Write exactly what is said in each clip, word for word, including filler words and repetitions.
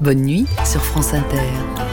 Bonne nuit sur France Inter.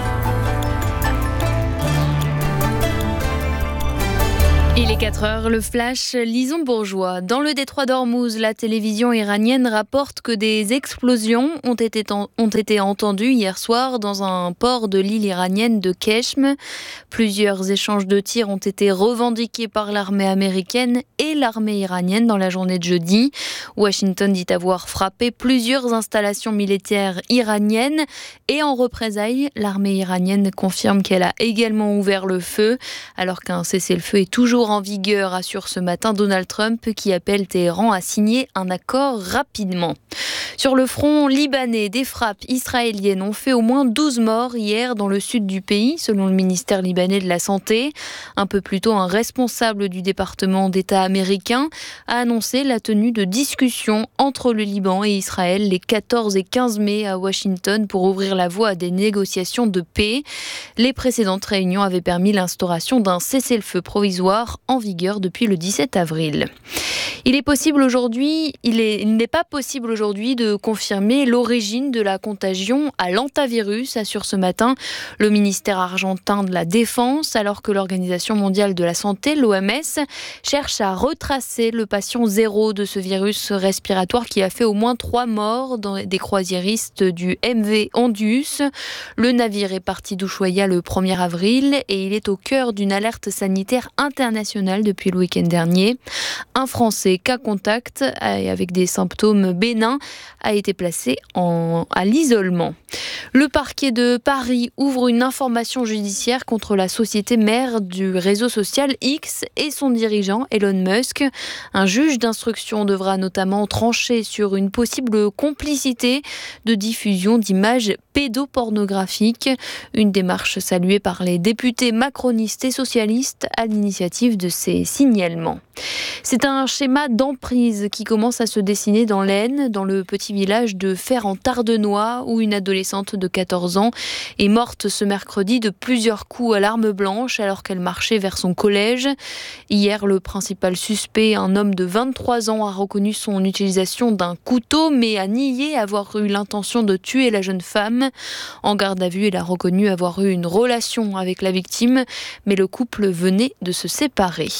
Il est quatre heures, le flash, Lison Bourgeois. Dans le détroit d'Ormuz, la télévision iranienne rapporte que des explosions ont été, en, ont été entendues hier soir dans un port de l'île iranienne de Keshm. Plusieurs échanges de tirs ont été revendiqués par l'armée américaine et l'armée iranienne dans la journée de jeudi. Washington dit avoir frappé plusieurs installations militaires iraniennes et en représailles, l'armée iranienne confirme qu'elle a également ouvert le feu alors qu'un cessez-le-feu est toujours en vigueur, assure ce matin Donald Trump qui appelle Téhéran à signer un accord rapidement. Sur le front libanais, des frappes israéliennes ont fait au moins douze morts hier dans le sud du pays, selon le ministère libanais de la Santé. Un peu plus tôt, un responsable du département d'État américain a annoncé la tenue de discussions entre le Liban et Israël les quatorze et quinze mai à Washington pour ouvrir la voie à des négociations de paix. Les précédentes réunions avaient permis l'instauration d'un cessez-le-feu provisoire en vigueur depuis le dix-sept avril. Il est possible aujourd'hui, il est, il n'est pas possible aujourd'hui de confirmer l'origine de la contagion à l'hantavirus, assure ce matin le ministère argentin de la Défense, alors que l'Organisation mondiale de la santé, l'O M S, cherche à retracer le patient zéro de ce virus respiratoire qui a fait au moins trois morts dans des croisiéristes du M V Ondius. Le navire est parti d'Ushuaïa le premier avril et il est au cœur d'une alerte sanitaire internationale depuis le week-end dernier. Un Français cas contact avec des symptômes bénins a été placé en, à l'isolement. Le parquet de Paris ouvre une information judiciaire contre la société mère du réseau social X et son dirigeant Elon Musk. Un juge d'instruction devra notamment trancher sur une possible complicité de diffusion d'images pédopornographiques. Une démarche saluée par les députés macronistes et socialistes à l'initiative de ces signalements. C'est un schéma d'emprise qui commence à se dessiner dans l'Aisne, dans le petit village de Fer-en-Tardenois, où une adolescente de quatorze ans est morte ce mercredi de plusieurs coups à l'arme blanche alors qu'elle marchait vers son collège. Hier, le principal suspect, un homme de vingt-trois ans, a reconnu son utilisation d'un couteau, mais a nié avoir eu l'intention de tuer la jeune femme. En garde à vue, il a reconnu avoir eu une relation avec la victime, mais le couple venait de se séparer.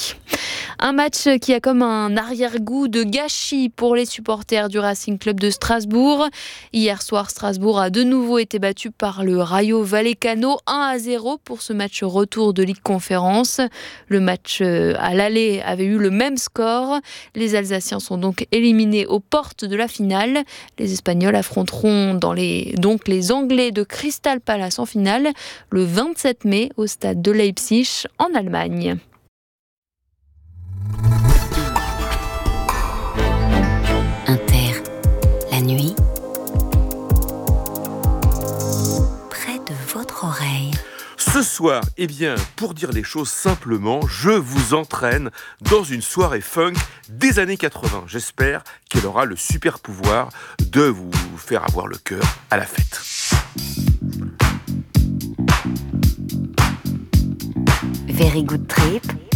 Un match qui a comme un arrière-goût de gâchis pour les supporters du Racing Club de Strasbourg. Hier soir, Strasbourg a de nouveau été battu par le Rayo Vallecano un à zéro pour ce match retour de Ligue Conférence. Le match à l'aller avait eu le même score. Les Alsaciens sont donc éliminés aux portes de la finale. Les Espagnols affronteront dans les, donc les Anglais de Crystal Palace en finale le vingt-sept mai au stade de Leipzig en Allemagne. Inter, la nuit, près de votre oreille. Ce soir, eh bien, pour dire les choses simplement, je vous entraîne dans une soirée funk des années quatre-vingts. J'espère qu'elle aura le super pouvoir de vous faire avoir le cœur à la fête. Very good trip.